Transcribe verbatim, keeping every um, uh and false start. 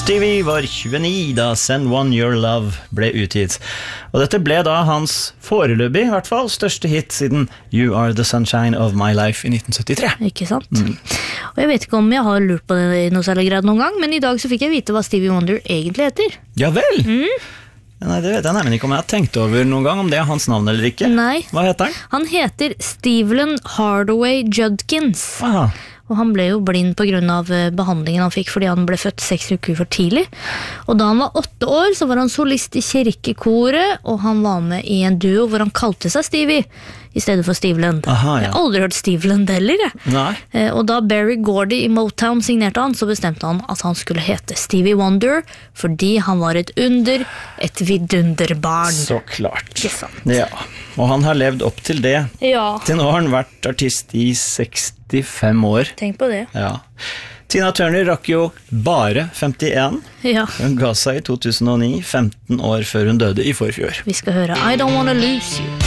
Stevie var tjueni da Send One Your Love ble utgitt. Og dette ble da hans foreløpig, i hvert fall, største hit siden You Are The Sunshine of My Life i nitten syttitre. Ikke sant? Mm. Og jeg vet ikke om jeg har lurt på det i noe særlig grad noen gang, men i dag så fikk jeg vite hva Stevie Wonder egentlig heter. Ja vel? Mm. Nei, det vet jeg nemlig ikke om jeg har tenkt over noen gang, om det er hans navn eller ikke. Nei. Hva heter han? Han heter Stephen Hardaway Judkins. Aha. Og han ble jo blind på grunn av behandlingen han fikk fordi han ble født seks uker for tidlig. Og da han var åtte år så var han solist i kirkekoret, og han var med i en duo hvor han kalte seg Stevie i stedet for Steveland. Aha, ja. Jeg har aldri hørt Steveland heller. Jeg. Nei. Og da Berry Gordy i Motown signerte han, så bestemte han at han skulle hete Stevie Wonder, fordi han var et under, et vidunderbarn. Så klart. Ikke sant? Ja, og han har levd opp til det. Ja. Til nå har han vært artist i sekstifem år. Tenk på det. Ja. Tina Turner rakk jo bare femtien. Ja. Hun ga seg i to tusen og ni, femten år før hun døde i forfjor. Vi skal høre I Don't Wanna Lose You.